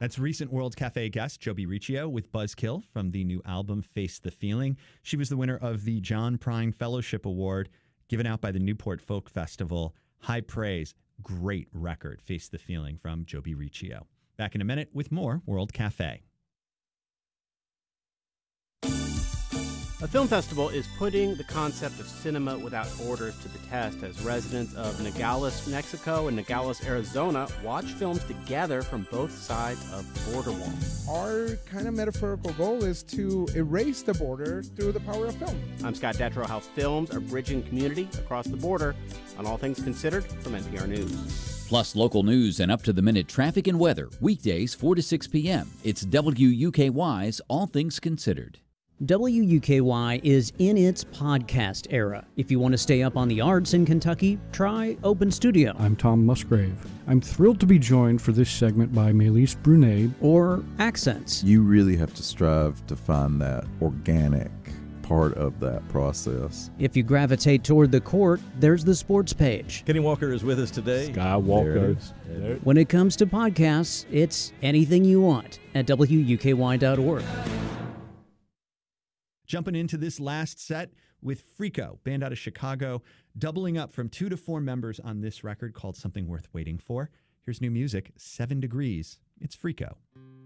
That's recent World Cafe guest Joby Riccio with Buzzkill from the new album Face the Feeling. She was the winner of the John Prine Fellowship Award given out by the Newport Folk Festival. High praise. Great record, Face the Feeling from Joby Riccio. Back in a minute with more World Cafe. A film festival is putting the concept of cinema without borders to the test as residents of Nogales, Mexico and Nogales, Arizona watch films together from both sides of the border wall. Our kind of metaphorical goal is to erase the border through the power of film. I'm Scott Detrow. How films are bridging community across the border on All Things Considered from NPR News. Plus local news and up-to-the-minute traffic and weather, weekdays 4 to 6 p.m. It's WUKY's All Things Considered. WUKY is in its podcast era. If you want to stay up on the arts in Kentucky, try Open Studio. I'm Tom Musgrave. I'm thrilled to be joined for this segment by Melise Brunet. Or Accents. You really have to strive to find that organic part of that process. If you gravitate toward the court, there's the sports page. Kenny Walker is with us today. Sky Walker. When it comes to podcasts, it's anything you want at WUKY.org. Jumping into this last set with Freako, band out of Chicago, doubling up from 2 to 4 members on this record called Something Worth Waiting For. Here's new music, 7 Degrees. It's Freako.